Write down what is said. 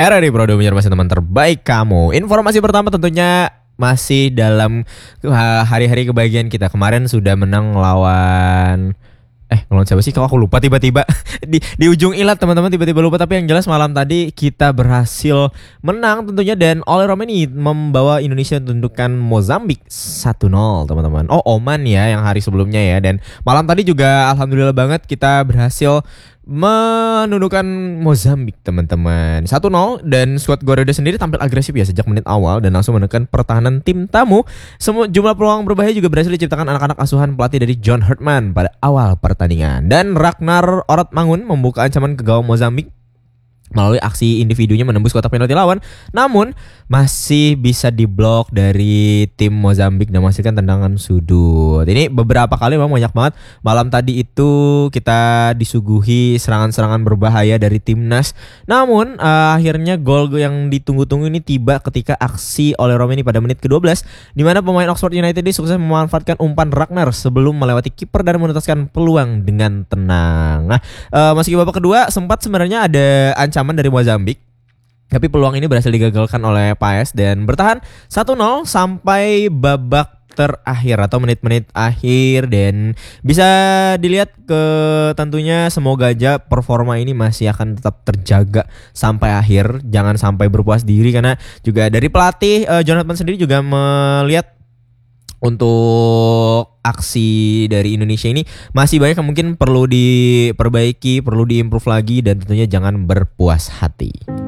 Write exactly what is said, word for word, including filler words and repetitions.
Era di Pro Dunia masih teman terbaik kamu. Informasi pertama tentunya masih dalam uh, hari-hari kebahagiaan kita. Kemarin sudah menang lawan Eh ngelawan siapa sih? Kok aku lupa tiba-tiba di di ujung ilat teman-teman, tiba-tiba lupa. Tapi yang jelas malam tadi kita berhasil menang tentunya, dan Ole Romeni membawa Indonesia menundukkan Mozambik satu nol teman-teman. Oh, Oman ya yang hari sebelumnya ya. Dan malam tadi juga alhamdulillah banget kita berhasil menundukkan Mozambik teman-teman satu nol. Dan skuad Garuda sendiri tampil agresif ya sejak menit awal dan langsung menekan pertahanan tim tamu. Semua jumlah peluang berbahaya juga berhasil diciptakan anak-anak asuhan pelatih dari John Herdman pada awal pertandingan. Dan Ragnar Oratmangun membuka ancaman ke gawang Mozambik melalui aksi individunya menembus kotak penalti lawan, namun masih bisa diblok dari tim Mozambik dan menghasilkan tendangan sudut. Ini beberapa kali memang banyak banget. Malam tadi itu kita disuguhi serangan-serangan berbahaya dari timnas. Namun uh, akhirnya gol yang ditunggu-tunggu ini tiba ketika aksi Ole Romeni pada menit ke dua belas, di mana pemain Oxford United ini sukses memanfaatkan umpan Ragnar sebelum melewati kiper dan menuntaskan peluang dengan tenang. Nah, uh, meski babak kedua sempat sebenarnya ada ancaman dari Mozambik, tapi peluang ini berhasil digagalkan oleh Paes dan bertahan satu nol sampai babak terakhir atau menit-menit akhir. Dan bisa dilihat ke tentunya semoga aja performa ini masih akan tetap terjaga sampai akhir, jangan sampai berpuas diri, karena juga dari pelatih uh, Jonathan sendiri juga melihat untuk aksi dari Indonesia ini masih banyak yang mungkin perlu diperbaiki, perlu diimprove lagi, dan tentunya jangan berpuas hati.